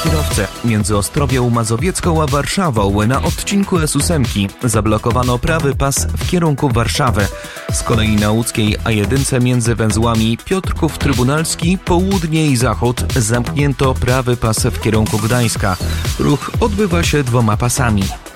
kierowcę. Między Ostrowią Mazowiecką a Warszawą na odcinku S8 zablokowano prawy pas w kierunku Warszawy. Z kolei na łódzkiej A1 między węzłami Piotrków Trybunalski, Południe i Zachód zamknięto prawy pas w kierunku Gdańska. Ruch odbywa się 2 pasami.